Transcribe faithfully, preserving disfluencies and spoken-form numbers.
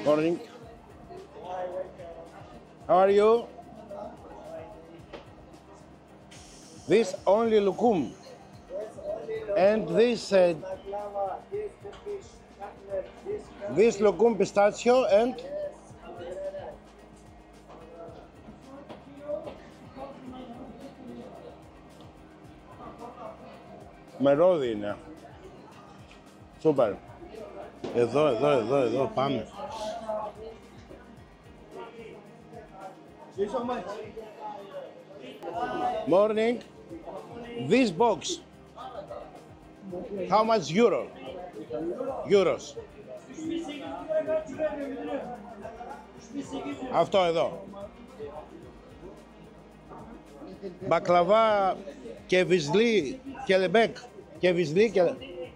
Morning. How are you? This only lukum. And this uh, this lukum pistachio and με ρόδι είναι. Σούπερ. Εδώ, εδώ, εδώ, εδώ, πάμε. Morning. This box. How much euro? Euros. Αυτό εδώ. Μπακλαβά και βυσλί και λεμπέκ. Και βυσλί και...